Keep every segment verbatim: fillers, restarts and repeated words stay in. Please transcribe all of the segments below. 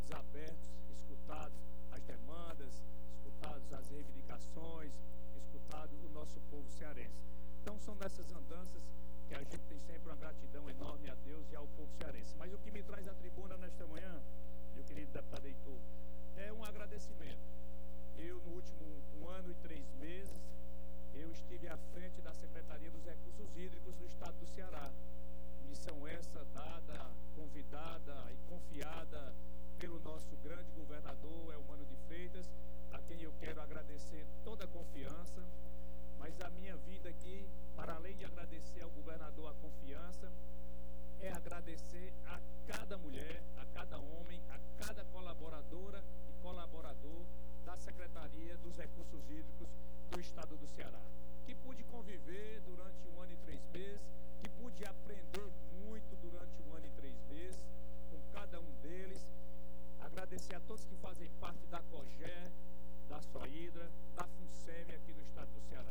ouvidos abertos, escutado as demandas, escutado as reivindicações, escutado o nosso povo cearense. Então são nessas andanças que a gente tem sempre uma gratidão enorme a Deus e ao povo cearense. Mas o que me traz à tribuna nesta manhã, meu querido deputado Heitor, é um agradecimento. Eu, no último um ano e três meses, eu estive à frente da Secretaria dos Recursos Hídricos do Estado do Ceará. Missão essa dada, convidada e confiada pelo nosso grande governador, Eumano de Freitas, a quem eu quero agradecer toda a confiança. Mas a minha vida aqui, para além de agradecer ao governador a confiança, é agradecer a cada mulher, a cada homem, a cada colaboradora e colaborador da Secretaria dos Recursos Hídricos do Estado do Ceará, que pude conviver durante um ano e três meses, que pude aprender muito durante um ano e três meses com cada um deles. Agradecer a todos que fazem parte da COGÉ, da SOHIDRA, da FUNSEMI aqui no Estado do Ceará.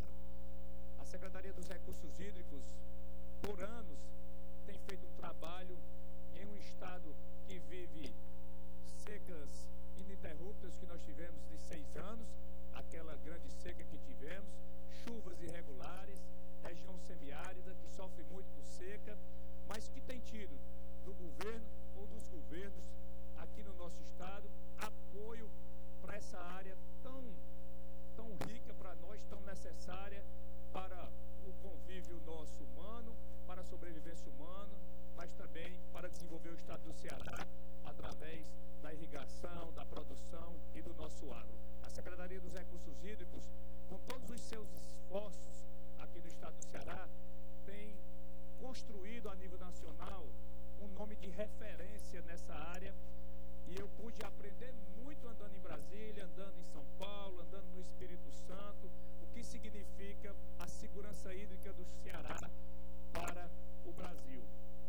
A Secretaria dos Recursos Hídricos, por anos, tem feito um trabalho em um estado que vive secas ininterruptas que nós tivemos de seis anos, aquela grande seca que tivemos, chuvas irregulares, região semiárida que sofre muito com seca, mas que tem tido do governo ou dos governos aqui no nosso estado apoio para essa área tão, tão rica para nós, tão necessária para o convívio nosso humano, para a sobrevivência humana, mas também para desenvolver o estado do Ceará através da irrigação, da produção e do nosso agro. A Secretaria dos Recursos Hídricos, com todos os seus esforços aqui no estado do Ceará, tem construído a nível nacional um nome de referência nessa área, e eu pude aprender muito andando em Brasília, andando em São Paulo, andando no Espírito Santo, o que significa a segurança hídrica do Ceará para o Brasil.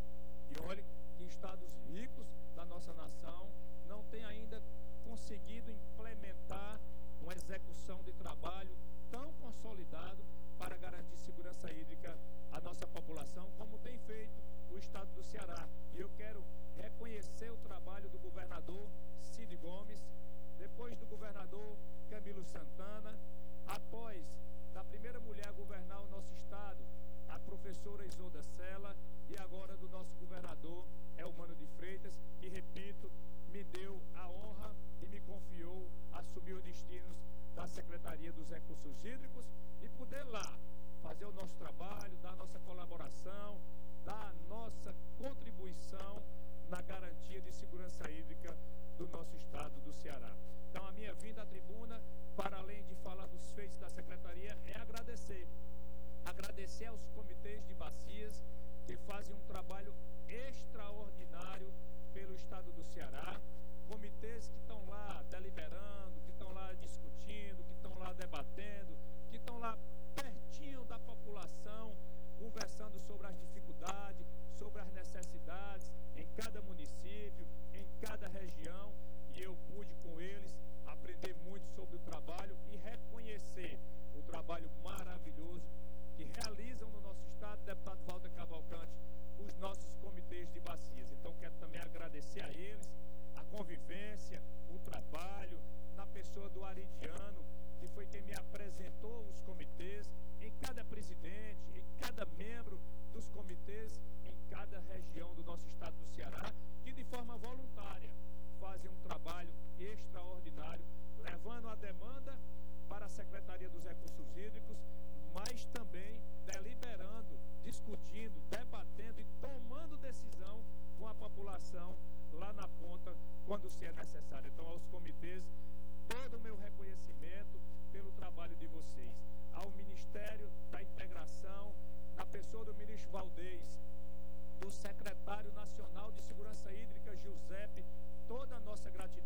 E olhe que estados ricos da nossa nação não têm ainda conseguido implementar uma execução de trabalho tão consolidado para garantir segurança hídrica à nossa população, como tem feito o estado do Ceará. E eu quero reconhecer o trabalho do governador Cid Gomes, depois do governador Camilo Santana, após da primeira mulher a governar o nosso estado, a professora Isolda Sela, e agora do nosso governador Eumano de Freitas, que, repito, me deu a honra e me confiou assumir os destinos da Secretaria dos Recursos Hídricos e poder lá fazer o nosso trabalho, dar a nossa colaboração, dar a nossa contribuição na garantia de segurança hídrica do nosso estado do Ceará. Então, a minha vinda à tribuna, para além de falar dos feitos da Secretaria, é agradecer. Agradecer aos comitês de bacias que fazem um trabalho extraordinário pelo estado do Ceará, comitês que estão lá deliberando, que estão lá discutindo, que estão lá debatendo, que estão lá pertinho da população, conversando sobre as dificuldades, sobre as necessidades em cada município, em cada região, e eu pude com eles aprender muito sobre o trabalho e reconhecer o trabalho maravilhoso que realizam no nosso estado, deputado Walter Cavalcante, os nossos comitês de bacias. Então quero também agradecer a eles a convivência, o trabalho, na pessoa do Aridiano, que foi quem me apresentou os comitês, em cada presidente, em cada membro dos comitês, em cada região do nosso estado do Ceará, que de forma voluntária fazem um trabalho extraordinário, levando a demanda para a Secretaria dos Recursos Hídricos, mas também deliberando, discutindo, debatendo e tomando decisão com a população lá na ponta, quando se é necessário. Então, aos comitês, todo o meu reconhecimento pelo trabalho de vocês. Ao Ministério da Integração, na pessoa do ministro Valdez, do secretário nacional de Segurança Hídrica, Giuseppe, toda a nossa gratidão.